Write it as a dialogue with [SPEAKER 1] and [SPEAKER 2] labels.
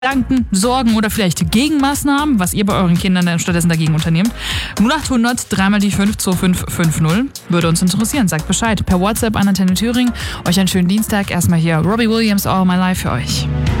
[SPEAKER 1] Gedanken, Sorgen oder vielleicht Gegenmaßnahmen, was ihr bei euren Kindern dann stattdessen dagegen unternehmt. 0800 3 die 5 2550 würde uns interessieren. Sagt Bescheid per WhatsApp an Antenne Thüringen. Euch einen schönen Dienstag. Erstmal hier Robbie Williams, All My Life für euch.